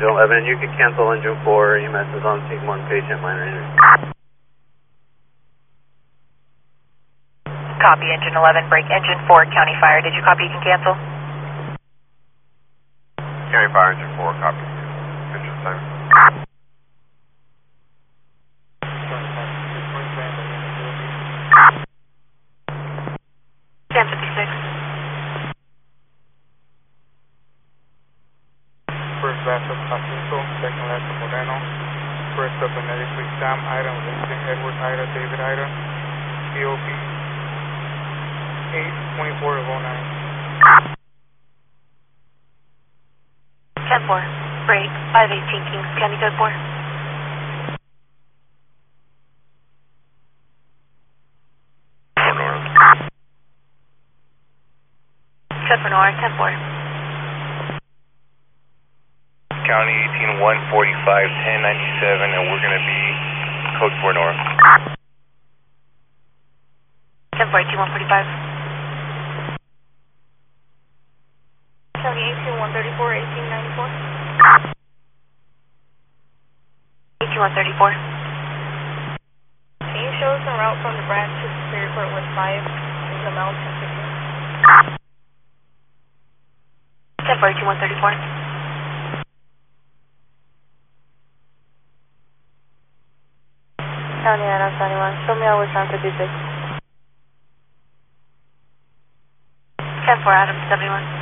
11, you can cancel engine 4. EMS is on scene 1, patient minor injury. Copy, engine 11, break engine 4, county fire. Did you copy? You can cancel. County fire, engine 4, copy. Engine 7. Ten 56. First last of Jacinto, second last of Moreno. First up medically Sam Ida, Vincent Edward Ida, David Ida. COP 824 of 09. 10-4, break 518 Kings County code 4. 10 for Nora, 10-4. County 18 145 1097, and we're going to be code 4 Nora. 10-4, 18 145. County 18 134 1894. 18 134. Can you show us a route from the branch to Superior Court with 5 in the Mount 1015? 10-4, 18 134. County Adams 91, show me out with 56. 10-4 Adams 71.